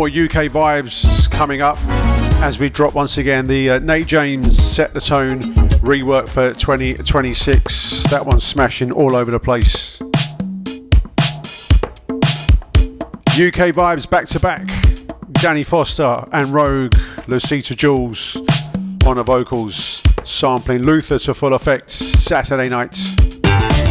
more UK vibes coming up as we drop once again the Nate James Set the Tone rework for 2026. That one's smashing all over the place. UK vibes back to back. Danny Foster and Rogue, Lucita Jules on the vocals, sampling Luther to full effect Saturday night.